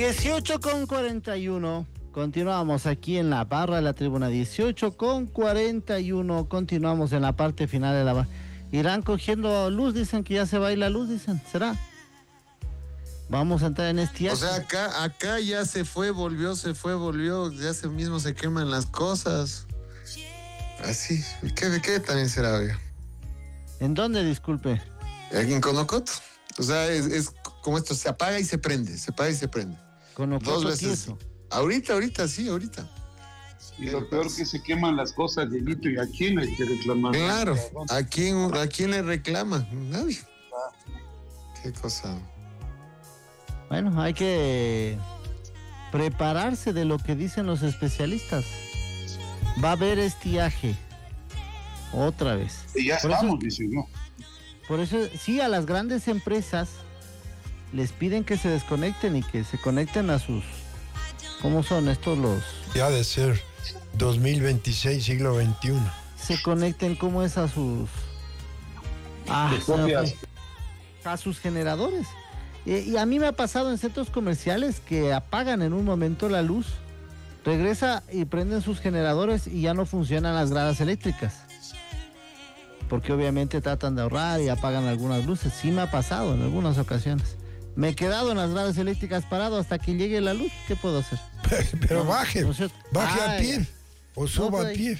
18:41. Continuamos aquí en la barra de la tribuna. 18:41. Continuamos en la parte final de la barra. Irán cogiendo luz, dicen que ya se va a ir la luz, dicen. ¿Será? Vamos a entrar en este O sea, acá ya se fue, volvió, ya se mismo se queman las cosas. Así, ¿qué también será, oiga? ¿En dónde, disculpe? Aquí en Conocoto. O sea, es como esto, se apaga y se prende, se apaga y se prende. Conocoto 2 veces. tieso. Ahorita. Y lo peor que se queman las cosas, Dieguito, ¿y a quién hay que reclamar? Claro, ¿a quién le reclama? Nadie. Qué cosa. Bueno, hay que prepararse de lo que dicen los especialistas. Va a haber estiaje. Otra vez. Y ya estamos, dicen, ¿no? Por eso, sí, a las grandes empresas les piden que se desconecten y que se conecten a sus... ¿Cómo son estos los...? Ya de ser 2026, siglo XXI. Se conecten, ¿cómo es? A sus... a sus generadores. Y a mí me ha pasado en centros comerciales que apagan en un momento la luz, regresa y prenden sus generadores y ya no funcionan las gradas eléctricas. Porque obviamente tratan de ahorrar y apagan algunas luces. Sí me ha pasado en algunas ocasiones. Me he quedado en las gradas eléctricas parado hasta que llegue la luz. ¿Qué puedo hacer? Pero baje a pie o suba a pie.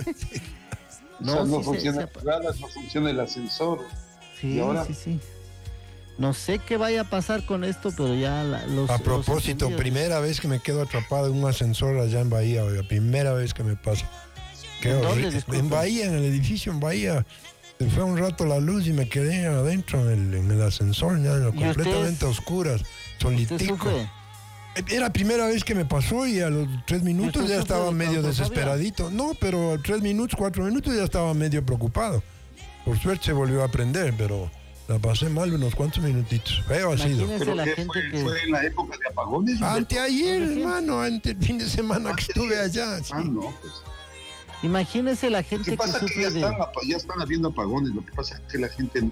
No funciona las gradas, no funciona el ascensor. Sí, sí. No sé qué vaya a pasar con esto, pero ya A propósito, primera vez que me quedo atrapado en un ascensor allá en Bahía, oiga, primera vez que me pasa. Qué horrible. En Bahía, en el edificio en Bahía, se fue un rato la luz y me quedé adentro en el ascensor, ya completamente a oscuras, solitico. Era la primera vez que me pasó y a los 3 minutos ya estaba medio desesperadito. No, pero a 3 minutos, 4 minutos ya estaba medio preocupado. Por suerte se volvió a aprender, pero la pasé mal unos cuantos minutitos. Feo ha sido. ¿Pero qué fue en la época de apagones? Anteayer, hermano, ante el fin de semana que estuve allá. Sí. No, pues. Imagínese la gente que sufre ya están habiendo apagones. Lo que pasa es que la gente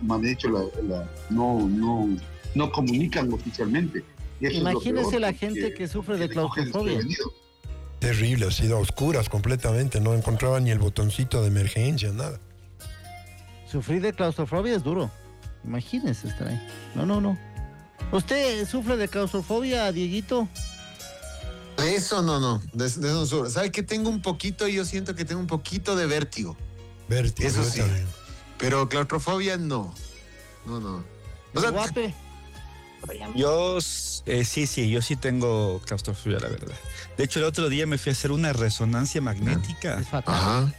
no comunican oficialmente. Imagínese la gente que sufre de claustrofobia. Terrible, ha sido a oscuras completamente. No encontraba ni el botoncito de emergencia, nada. Sufrir de claustrofobia es duro. Imagínese estar ahí. No. ¿Usted sufre de claustrofobia, Dieguito? Eso no. De eso no sufro. ¿Sabe que tengo un poquito? Yo siento que tengo un poquito de vértigo. Vértigo. Eso sí. También. Pero claustrofobia no. O sea, Guape. Yo yo sí tengo claustrofobia, la verdad. De hecho, el otro día me fui a hacer una resonancia magnética. Ajá.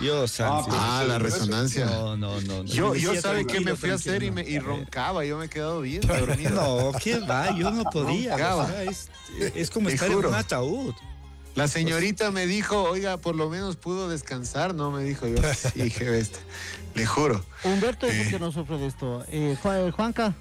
La resonancia. No. Yo sabe que me fui a hacer y roncaba, yo me he quedado bien dormido. No, ¿qué va? Yo no podía. O sea, es como estar en un ataúd. La señorita me dijo, oiga, por lo menos pudo descansar, ¿no? Me dijo yo. Sí, dije, le juro. Humberto dice que no sufre de esto. Juanca.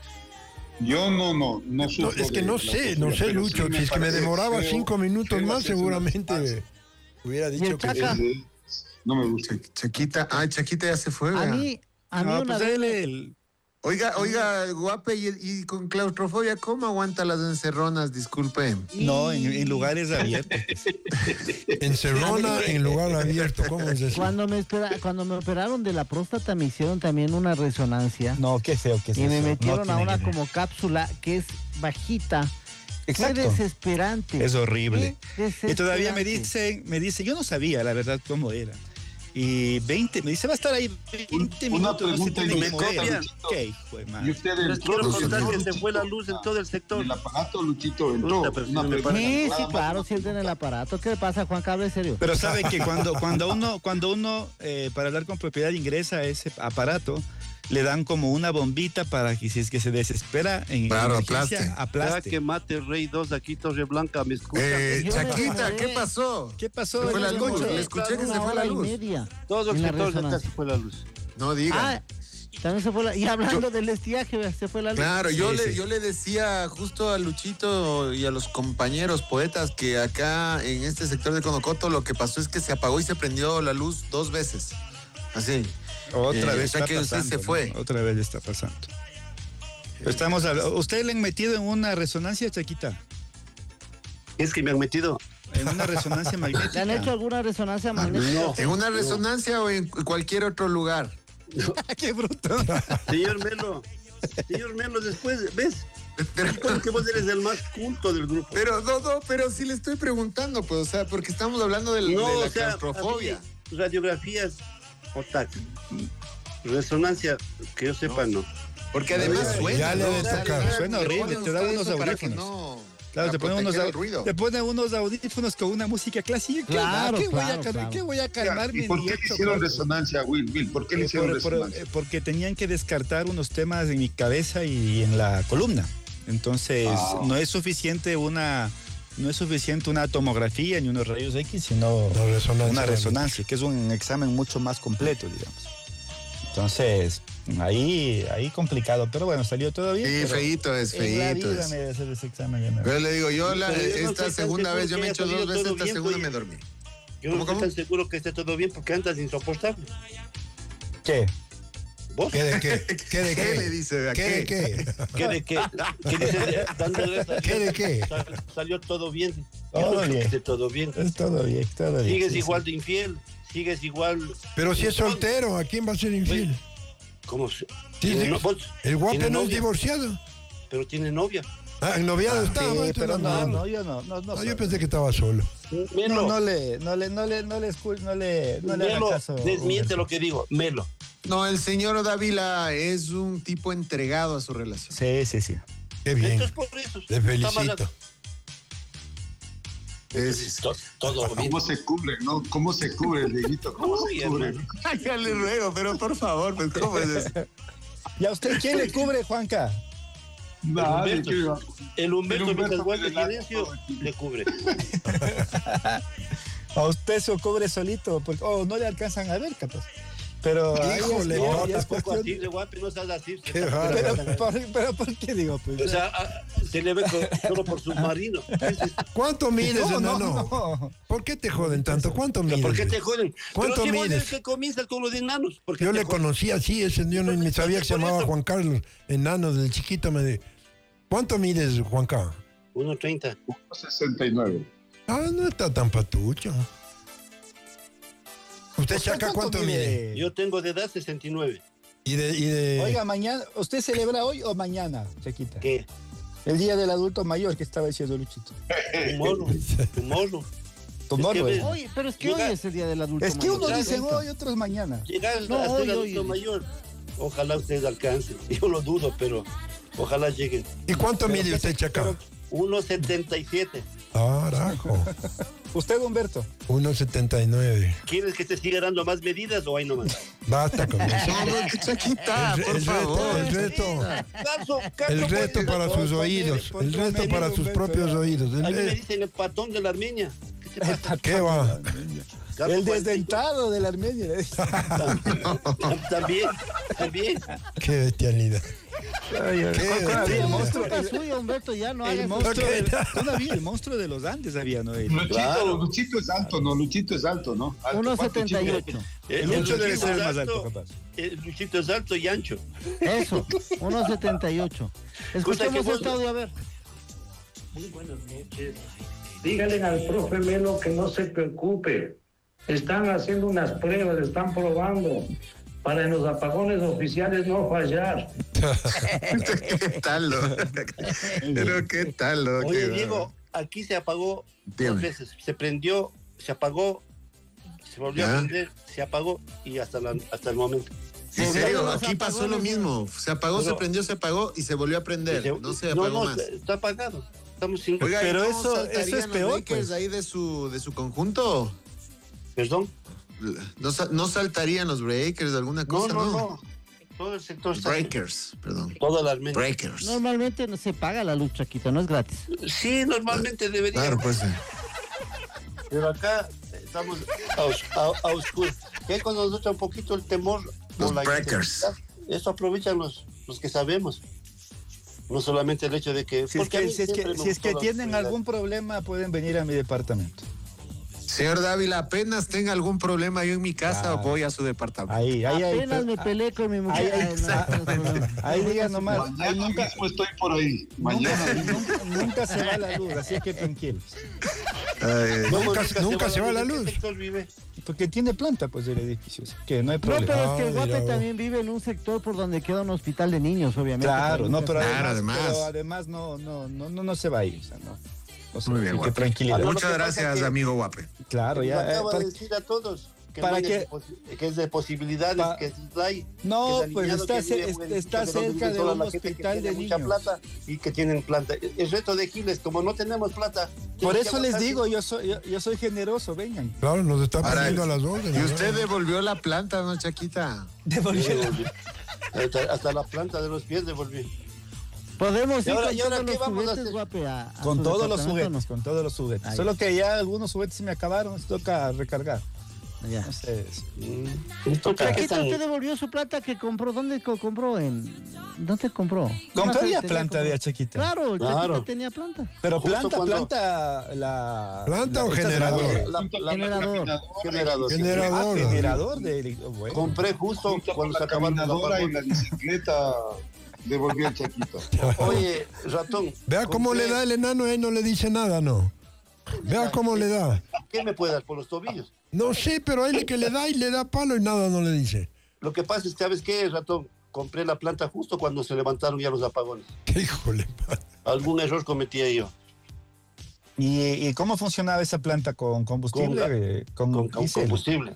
Yo no sufro. No, es que no sé, Lucho. Si es que me demoraba 5 minutos más, seguramente hubiera dicho que... No me gusta. Chaquita ya se fue. A mí una vez... Oiga, guape, y con claustrofobia, ¿cómo aguanta las encerronas? Disculpe. No, en lugares abiertos. Encerrona en lugar abierto, ¿cómo es eso? Cuando me operaron de la próstata, me hicieron también una resonancia. No, qué feo que es. Y me metieron a una como cápsula que es bajita. Exacto. Fue desesperante. Es horrible. Y todavía me dice, yo no sabía la verdad cómo era. Y me dice, va a estar ahí 20 minutos. Una pregunta no y me copia. ¿Qué? ¿Y usted les quiero contar que se fue la luz en todo el sector. El aparato, Luchito, entró. Sí, claro, sienten el aparato. ¿Qué le pasa, Juan? Hable serio. Pero sabe que cuando uno para hablar con propiedad ingresa a ese aparato, le dan como una bombita para que si es que se desespera aplaste. Ya que mate Rey 2 aquí Torre Blanca, ¿me escucha? Chaquita, ¿qué pasó? ¿Qué pasó? Se fue la luz. Le escuché que se fue la luz. Todo el sector de acá se fue la luz. No diga. También se fue la... Y hablando del estiaje, se fue la luz. Claro, yo le decía justo a Luchito y a los compañeros poetas que acá en este sector de Conocoto lo que pasó es que se apagó y se prendió la luz 2 veces. Así. Otra vez está que pasando. Usted se fue. ¿No? Otra vez está pasando. Estamos hablando. ¿Usted le han metido en una resonancia, Chaquita? Es que me han metido en una resonancia magnética. ¿Le han hecho alguna resonancia magnética? No. ¿En una resonancia o en cualquier otro lugar? ¡Qué bruto! Señor Melo, después, ¿ves? Recuerdo que vos eres el más culto del grupo. Pero pero sí le estoy preguntando, pues, o sea, porque estamos hablando de la claustrofobia. Radiografías, OTAC, resonancia, que yo sepa, no. Porque además suena. Ya le debe tocar. Suena horrible, te da unos audífonos. Claro, te ponen unos audífonos con una música clásica. Claro, ¿Qué voy a calmarme? ¿Y por qué le hicieron resonancia, Will? ¿Por qué le hicieron resonancia? Porque tenían que descartar unos temas en mi cabeza y en la columna. Entonces, no es suficiente una tomografía ni unos rayos X, sino una resonancia, que es un examen mucho más completo, digamos. Entonces, ahí complicado, pero bueno, salió todo bien. Sí, feíto es. En la vida me voy a hacer ese examen. Pero le digo, esta segunda vez, yo me he hecho 2 veces, esta segunda me dormí. Yo no estoy tan seguro que esté todo bien porque andas insoportable. ¿Qué? ¿Vos? ¿Qué de qué? ¿Qué le dice? ¿A ¿Qué de qué? ¿Qué de qué? ¿Qué de qué? Salió todo bien. Todo bien. Esté todo bien. Es todo bien. Sigues igual de infiel. Sigues igual. Pero si es soltero, ¿a quién va a ser infiel? ¿Cómo? El guapo no es divorciado. Pero tiene novia. En noviado estaba. Sí, pero no, yo no. Yo pensé que estaba solo. Melo. No le haga caso. Desmiente lo que digo. Melo. No, el señor Dávila es un tipo entregado a su relación. Sí. Qué bien. Esto es por eso. Te felicito. Todo bien. ¿Cómo se cubre, no? ¿Cómo se cubre, Dieguito? ¿Cómo se cubre? Ya le ruego, pero por favor, pues, ¿cómo es eso? ¿Y a usted quién le cubre, Juanca? El Humberto mientras guarda silencio le cubre. A usted se cubre solito, porque no le alcanzan a ver, capaz. Pero híjole, es poco así, de guapo, no seas así. Pero ¿por qué digo? Pues, o sea, se le ve solo por submarino. ¿Cuánto mides, enano? No. ¿Por qué te joden tanto? ¿Cuánto mides? ¿Por qué te joden? ¿Cuánto pero mides? que comienzas con los enanos. Yo le conocí así, ese yo ni sabía que se llamaba Juan Carlos, enano, del chiquito me de... ¿Cuánto mides, Juanca? 1.30. 1.69. No está tan patucho. ¿Usted, Chaca, cuánto mide? Yo tengo de edad 69. ¿Y de... Oiga, mañana, ¿usted celebra hoy o mañana, Chaquita? ¿Qué? El día del adulto mayor que estaba diciendo Luchito. Tu morro. Oye, pero es que hoy es el día del adulto mayor. Es que unos dicen hoy, otros mañana. Llegar a ser adulto mayor. Ojalá ustedes alcancen. Yo lo dudo, pero ojalá lleguen. ¿Y cuánto mide usted, Chaca? 1.77. Carajo. ¿Usted, Humberto? 1.79. ¿Quieres que te siga dando más medidas o ahí nomás? Basta con eso. Chaquita, por favor. El reto para sus oídos. El reto para sus propios oídos. A mí me dicen el patón de la Armenia. ¿Qué te pasa? ¿Qué va? El desdentado de la Armenia. También. Qué bestialidad. El monstruo suyo, Humberto, ya no el monstruo de los Andes había, ¿no? Luchito es alto, ¿no? 1.78. El Lucho debe ser el más alto, capaz. El Luchito es alto y ancho. Eso, 1.78. Escuchemos este audio, a ver. Muy buenas noches. Díganle al profe Melo que no se preocupe. Están haciendo unas pruebas, están probando para en los apagones oficiales no fallar. ¿Qué tal, Pero qué tal, Oye, Diego, aquí se apagó 2 veces. Se prendió, se apagó, se volvió a prender, se apagó y hasta el momento. ¿En serio? Aquí pasó lo mismo. Se apagó, se prendió, se apagó y se volvió a prender. No se apagó más. Está apagado. Estamos sin... Oiga, pero eso es peor, pues. ¿Ahí de su conjunto? ¿Perdón? ¿No saltarían los breakers de alguna cosa? No. Todo el sector está... Breakers, perdón. Toda la Armenia. Breakers. Normalmente no se paga la luz, Chaquita, no es gratis. Sí, normalmente debería. Claro, pues. Pero acá estamos a oscuros. Que cuando nos lucha un poquito el temor... Los breakers. Eso aprovechan los que sabemos. No solamente el hecho de que... Si es que tienen algún problema, pueden venir a mi departamento. Señor Dávila, apenas tenga algún problema yo en mi casa, voy a su departamento. Apenas me peleé con mi mujer. Ahí diga nomás. Mañana nunca, mismo estoy por ahí. Nunca se va la luz, así es que tranquilos. Nunca se va la luz. Porque tiene planta, pues, el edificio, que no hay problema. No, pero es que el Guape también vive en un sector por donde queda un hospital de niños, obviamente. Claro, no, pero además no se va a ir, o sea, no. Muy bien, que tranquilidad. Muchas gracias, amigo Guape. Claro, ya. Acaba de decir a todos que es de posibilidades, que hay. No, pues está cerca de un hospital de niños. Mucha plata y que tienen plata. El reto de Giles, como no tenemos plata. Por eso les digo, yo soy generoso, vengan. Claro, nos está poniendo a las órdenes. Y usted devolvió la planta, ¿no, Chaquita? Devolví. Hasta la planta de los pies devolví. Podemos ir con todos los juguetes. Solo que ya algunos juguetes se me acabaron, toca recargar. Ya. Entonces, Chaquita, ¿usted devolvió su plata que compró? ¿Dónde compró? ¿Dónde compró? Compraría planta de Chaquita. Claro, Chaquita tenía planta. Pero planta ¿Planta o generador? Generador. Bueno. Compré justo cuando se acabaron la y la bicicleta. Devolví al Chaquito. Oye, ratón. Vea cómo le da el enano, no le dice nada, ¿no? Vea cómo le da. ¿Qué me puede dar? ¿Por los tobillos? No sé, pero él que le da y le da palo y nada no le dice. Lo que pasa es que, ¿sabes qué, ratón? Compré la planta justo cuando se levantaron ya los apagones. Híjole. Algún error cometía yo. ¿Y cómo funcionaba esa planta? ¿Con combustible? Con combustible.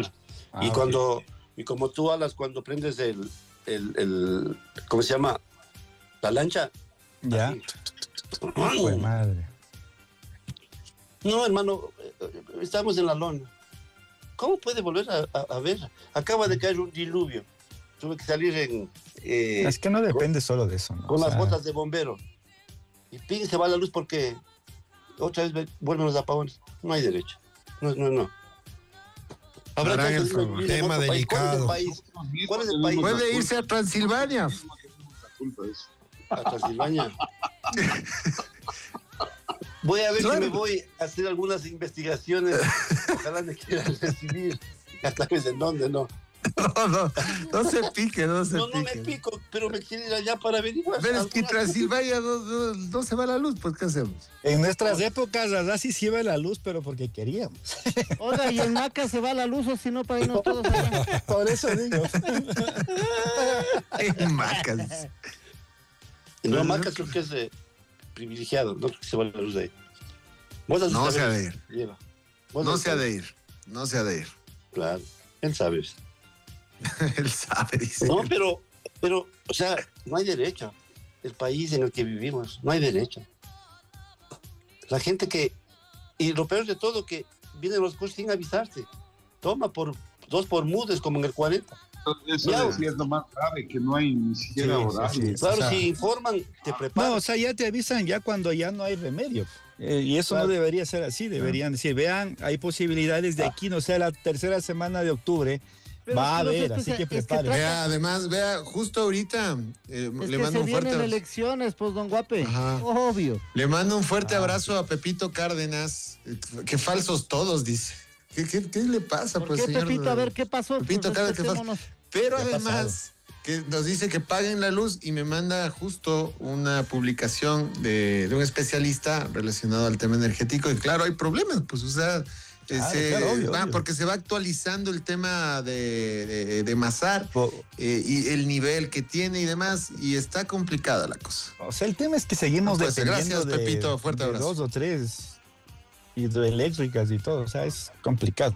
Y como tú hablas cuando prendes el ¿cómo se llama? La lancha. Ya. Pues madre. No, hermano, estamos en la lona. ¿Cómo puede volver a ver? Acaba de caer un diluvio. Tuve que salir es que no depende solo de eso, ¿no? Con las botas de bombero. Y ping, se va la luz porque otra vez vuelven los apagones. No hay derecho. No. Habrá el tema delicado. ¿Cuál es el país? Puede irse a Transilvania. A Transilvania. Voy a ver si me voy a hacer algunas investigaciones. Ojalá me quieran recibir. Ya sabes en dónde, ¿no? No se pique, no me pico, pero me quiero ir allá para averiguar. Pero es que en Transilvania no se va la luz, pues ¿qué hacemos? En nuestras épocas, allá sí se iba la luz, pero porque queríamos. Oiga, y en Maca se va la luz, o si no, para irnos todos allá. Por eso digo. En Macas. No, Macas creo que es privilegiado, no creo que se va la luz de ahí. No se ha de ir. No se ha de ir. Claro, él sabe. Él sabe, dice. No, pero, o sea, no hay derecho. El país en el que vivimos, no hay derecho. La gente y lo peor de todo, que vienen los cursos sin avisarse. Toma por 2 por mudes, como en el 40. Eso es lo más grave, que no hay ni siquiera horarios. Claro, o sea, si informan, te preparan. No, o sea, ya te avisan ya cuando ya no hay remedio. Y eso no debería ser así. Deberían decir, vean, hay posibilidades de aquí, no sea la tercera semana de octubre. Pero va a haber, así que prepare. Además, justo ahorita le mando un fuerte abrazo. Elecciones, pues, don Guape. Ajá. Obvio. Le mando un fuerte abrazo a Pepito Cárdenas. Que falsos todos, dice. ¿Qué le pasa, ¿Por pues, qué, señor? Pepito? A ver, ¿qué pasó? Pepito Cárdenas, ¿qué falso? Pero además, que nos dice que paguen la luz y me manda justo una publicación de un especialista relacionado al tema energético. Y claro, hay problemas, pues, o sea. Obvio. Porque se va actualizando el tema de Mazar y el nivel que tiene y demás, y está complicada la cosa. O sea, el tema es que seguimos dependiendo gracias, Pepito, fuerte abrazo. 2 o 3 hidroeléctricas y todo, o sea, es complicado.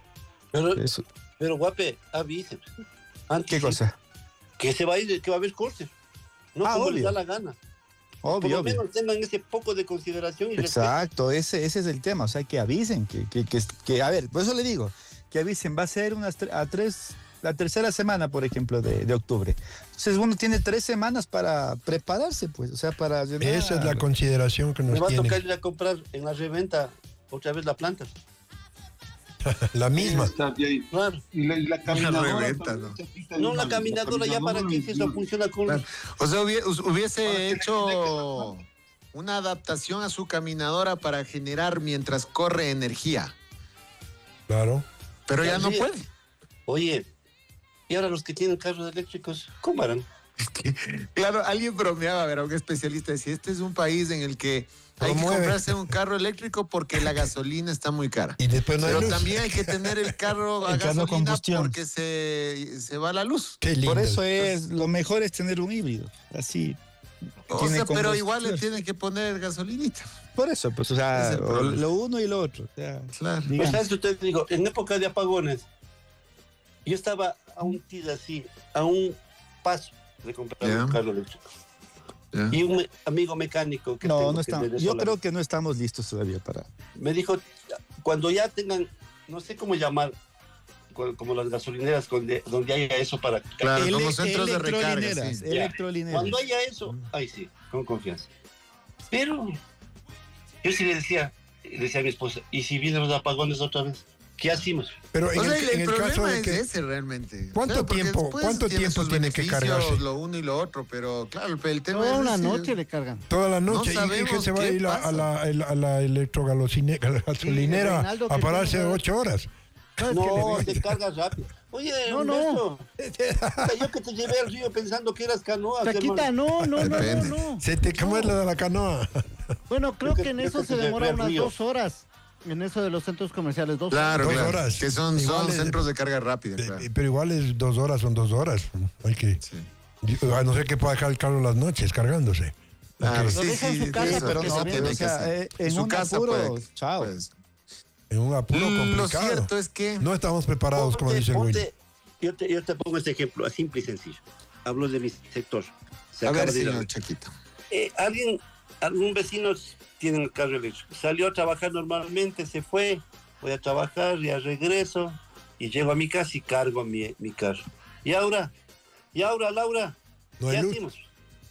Pero Guape, avise. ¿Qué cosa? Que se va a ir, que va a haber cortes. No como les da la gana. Por lo menos tengan ese poco de consideración y exacto, ese es el tema, o sea, que avisen, que a ver, por eso le digo, que avisen, va a ser la tercera semana, por ejemplo, de octubre. Entonces uno tiene 3 semanas para prepararse, pues, o sea, para llenar. Esa es la consideración que nos tiene. Me va a tocar ir a comprar en la reventa otra vez la planta. La misma. Claro. Y la caminadora. No, la caminadora ya para qué si eso funciona con. Claro. O sea, hubiese hecho una adaptación a su caminadora para generar mientras corre energía. Claro. Pero ya no puede. Oye, y ahora los que tienen carros eléctricos, ¿cómo harán? Claro, alguien bromeaba, a un especialista decía, este es un país en el que hay que comprarse un carro eléctrico porque la gasolina está muy cara. Y después no hay Pero luz. También hay que tener el carro a gasolina combustión. porque se va la luz. Qué lindo. Por eso lo mejor es tener un híbrido. Así. O sea, pero igual le combustión. tienen que poner gasolinita. Por eso, pues, o sea, Ese es el problema. lo uno y lo otro. O sea, Claro. Pues, ¿sabes que usted digo? En época de apagones, yo estaba a un tiro así, a un paso de comprar Ya. un carro eléctrico. Ya. Y un amigo mecánico que tengo no que estamos. es Yo venezolano, creo que no estamos listos todavía para. me dijo, cuando ya tengan, no sé cómo llamar, como las gasolineras donde haya eso para... Claro, como centros de recarga. Electrolineras, Sí. electrolineras. Cuando haya eso, ahí sí, con confianza. Pero yo sí le decía a mi esposa, ¿y si vienen los apagones otra vez? ¿Qué hacemos? Pero en O sea, en el caso problema de es que... ese realmente. ¿Cuánto porque tiempo- después cuánto tiene tiempo sus tiene que beneficios, cargarse? lo uno y lo otro, pero claro, el tema Toda es una ese. noche le cargan. Toda la noche. No ¿Y que sabemos se va a qué ir a pasa. la electrogasolinera Reinaldo, a que pararse tiene una- 8 horas? ¿Sabes No, qué le te cargas rápido. Oye, No, Ernesto, yo que te llevé al río pensando que eras canoa. Chaquita, hermano. no. Depende. Se te quemó la de la canoa. Bueno, creo que en Yo eso que se te demora llevé al unas río. 2 horas. En eso de los centros comerciales, 2 Claro, 2 claro. horas. Que son Igual es- centros de carga rápida, claro. Pero igual es 2 horas, son 2 horas. Hay que... Sí. A no ser que pueda dejar el carro las noches cargándose. Claro, Lo deja en su casa, eso, pero eso no, tiene o que sea, ser. en su un casa apuro, puede. chao. Pues. En un apuro Lo complicado. cierto es que No estamos preparados, como dice el Willy. Yo te pongo este ejemplo, simple y sencillo. Hablo de mi sector. Se a acaba ver, de ir señor a- Chaquito. algún vecino tiene el carro eléctrico. Salió a trabajar normalmente, se fue, voy a trabajar, ya regreso y llego a mi casa y cargo mi carro. Y ahora, Laura, No hay ¿qué luz. hacemos?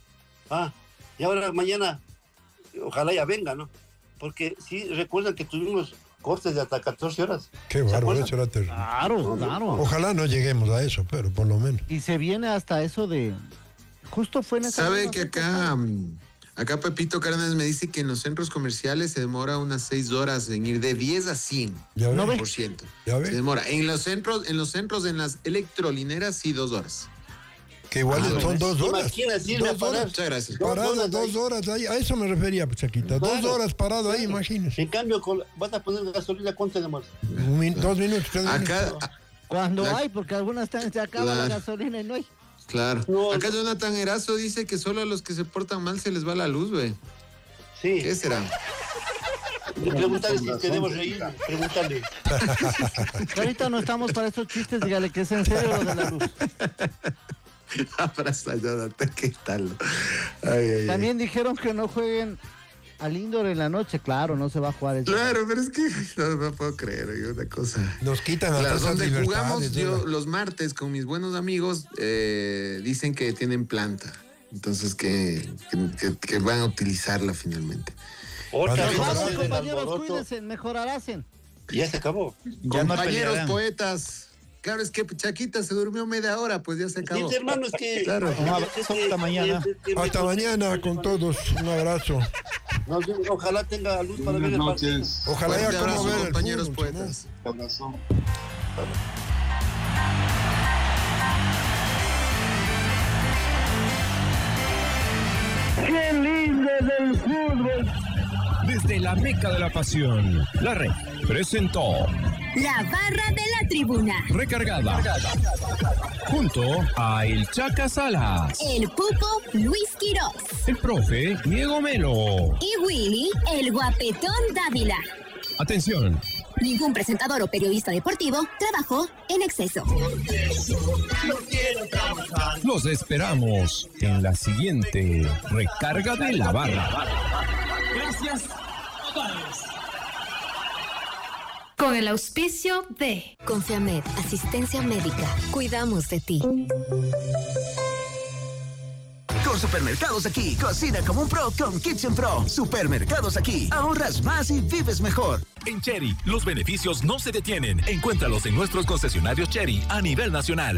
Y ahora mañana, ojalá ya venga, ¿no? Porque sí, recuerdan que tuvimos cortes de hasta 14 horas. Qué ¿Se bárbaro, acuerdan? eso era terrible. Claro. Ojalá no lleguemos a eso, pero por lo menos. Y se viene hasta eso de... Justo fue en esa... ¿Sabe misma que fecha. acá Pepito Cárdenas me dice que en los centros comerciales se demora unas 6 horas en ir de 10 a 100%? ¿Ya ve? No ve. ¿Ya Se ve? demora. En los centros, en las electrolineras, sí, 2 horas. Que igual son 2 horas. Imagínate irme a 2 parar. horas. Muchas gracias. Parado 2 horas ahí. A eso me refería, pues, Chaquita. 2 Claro, horas parado ahí, claro. imagínese. En cambio, vas a poner gasolina, ¿cuánto demora? 2 minutos, 3 minutos. Acá, Cuando La- hay, porque algunas se acaba la Claro. gasolina y no hay. claro. No, Acá Jonathan Erazo dice que solo a los que se portan mal se les va la luz, güey. Sí. ¿Qué será? Pregúntale si queremos reír. Pregúntale. Ahorita no estamos para esos chistes, dígale que es en serio lo de la luz. Abraza, Jonathan, ¿qué tal? Ay. También dijeron que no jueguen al indoor en la noche. Claro, no se va a jugar eso. Claro, pero es que no puedo creer, oye, una cosa. Nos quitan hasta Claro, esas donde jugamos libertades. yo ¿no? los martes con mis buenos amigos, dicen que tienen planta. Entonces que van a utilizarla finalmente. Otra Vamos, vez Vamos, hacer el compañeros, alboroto. cuídense, mejorarán. Ya se acabó. Ya no Compañeros pelearán. poetas. Claro, es que Chaquita se durmió media hora, pues ya se acabó. Dice, hermano, es que... Claro. Un abrazo, hasta mañana. Hasta mañana con todos. Un abrazo. Ojalá tenga luz para ver Buenas el partido. noches. Ojalá Fuerte ya como abrazo, ver el compañeros fútbol, poetas. Abrazo. ¡Qué lindo del fútbol! Desde la meca de la pasión, la red presentó La barra de la tribuna. Recargada junto a El Chaca Salas, El Pupo Luis Quiroz. el profe Diego Melo. Y Willy, el guapetón Dávila. Atención, Ningún presentador o periodista deportivo trabajó en exceso. los esperamos en la siguiente recarga de la barra. Gracias. Con el auspicio de Confiamed, asistencia médica. Cuidamos de ti. Con Supermercados Aquí, cocina como un pro con Kitchen Pro. Supermercados Aquí, ahorras más y vives mejor. En Chery, los beneficios no se detienen. Encuéntralos en nuestros concesionarios Chery a nivel nacional.